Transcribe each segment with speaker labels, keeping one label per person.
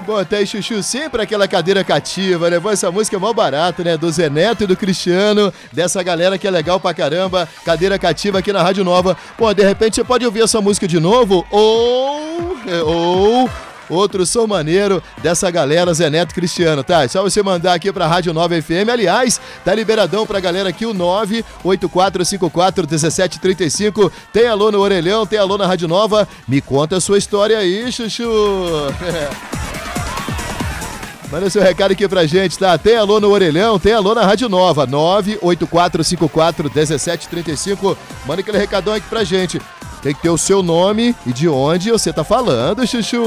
Speaker 1: Botei, Chuchu, sempre aquela cadeira cativa, né? Essa música é mó barata, né? Do Zé Neto e do Cristiano, dessa galera que é legal pra caramba, cadeira cativa aqui na Rádio Nova. Pô, de repente você pode ouvir essa música de novo ou outro som maneiro dessa galera, Zé Neto e Cristiano, tá? É só você mandar aqui pra Rádio Nova FM. Aliás, tá liberadão pra galera aqui, o 984541735. Tem alô no Orelhão, tem alô na Rádio Nova. Me conta a sua história aí, Chuchu. Manda seu recado aqui pra gente, tá? Tem alô no Orelhão, tem alô na Rádio Nova, 984541735. Manda aquele recadão aqui pra gente. Tem que ter o seu nome e de onde você tá falando, Chuchu.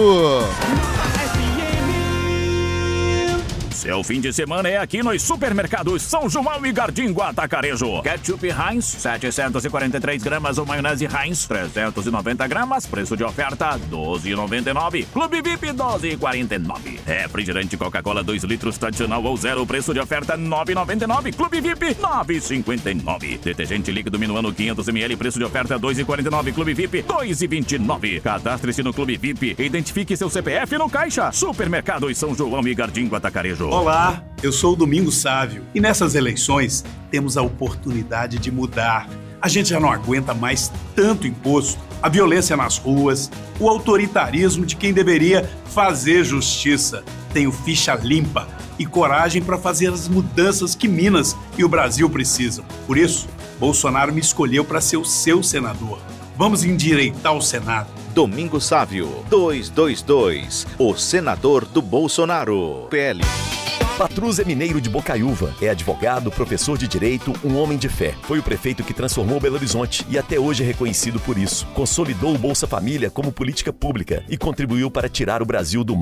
Speaker 2: Seu fim de semana é aqui nos supermercados São João e Gardim Atacarejo. Ketchup Heinz, 743 gramas ou maionese Heinz, 390 gramas, preço de oferta, R$12,99. Clube VIP, R$12,49. Refrigerante Coca-Cola 2 litros tradicional ou zero, preço de oferta, R$9,99. Clube VIP, R$9,59. Detergente líquido Minuano 500 ml, preço de oferta, R$2,49. Clube VIP, R$2,29. Cadastre-se no Clube VIP, identifique seu CPF no caixa. Supermercados São João e Gardim Atacarejo.
Speaker 3: Olá, eu sou o Domingos Sávio e nessas eleições temos a oportunidade de mudar. A gente já não aguenta mais tanto imposto, a violência nas ruas, o autoritarismo de quem deveria fazer justiça. Tenho ficha limpa e coragem para fazer as mudanças que Minas e o Brasil precisam. Por isso, Bolsonaro me escolheu para ser o seu senador. Vamos endireitar o Senado.
Speaker 4: Domingos Sávio, 222, o senador do Bolsonaro. PL.
Speaker 5: Patrus é mineiro de Bocaiúva, é advogado, professor de direito, um homem de fé. Foi o prefeito que transformou Belo Horizonte e até hoje é reconhecido por isso. Consolidou o Bolsa Família como política pública e contribuiu para tirar o Brasil do